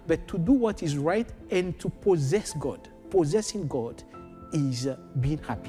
but to do what is right and to possess God. Possessing God is being happy.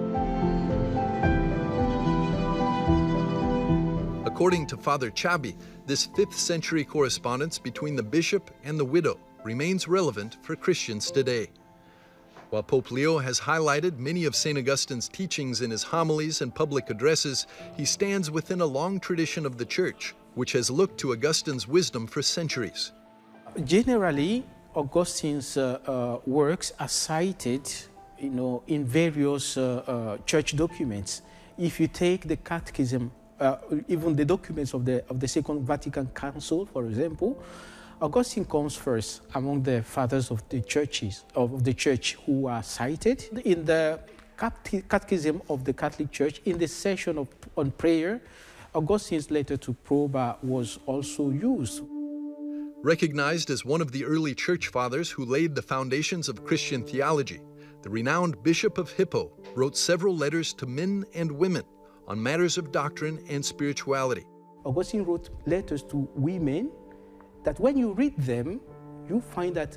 According to Father Chabi, this 5th century correspondence between the bishop and the widow remains relevant for Christians today. While Pope Leo has highlighted many of St. Augustine's teachings in his homilies and public addresses, he stands within a long tradition of the Church, which has looked to Augustine's wisdom for centuries. Generally, Augustine's works are cited, in various church documents. If you take the Catechism, even the documents of the Second Vatican Council, for example, Augustine comes first among the fathers of the churches of the Church who are cited in the Catechism of the Catholic Church. In the session on prayer, Augustine's letter to Proba was also used. Recognized as one of the early church fathers who laid the foundations of Christian theology, the renowned Bishop of Hippo wrote several letters to men and women on matters of doctrine and spirituality. Augustine wrote letters to women that when you read them, you find that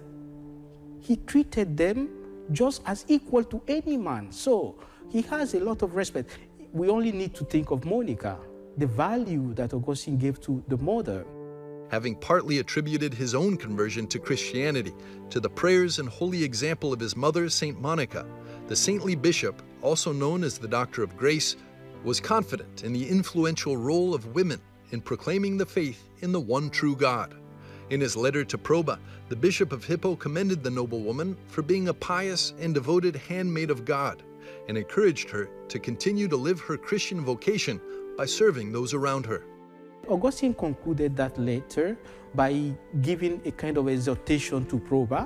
he treated them just as equal to any man. So he has a lot of respect. We only need to think of Monica, the value that Augustine gave to the mother. Having partly attributed his own conversion to Christianity to the prayers and holy example of his mother, St. Monica, the saintly bishop, also known as the Doctor of Grace, was confident in the influential role of women in proclaiming the faith in the one true God. In his letter to Proba, the Bishop of Hippo commended the noblewoman for being a pious and devoted handmaid of God and encouraged her to continue to live her Christian vocation by serving those around her. Augustine concluded that letter by giving a kind of exhortation to Proba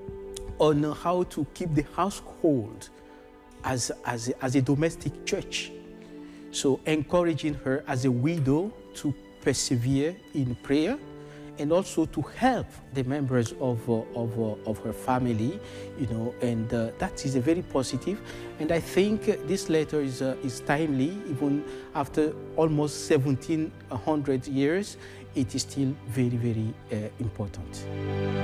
on how to keep the household as a domestic church. So encouraging her as a widow to persevere in prayer and also to help the members of her family, and that is a very positive. And I think this letter is timely. Even after almost 1700 years, it is still very, very important.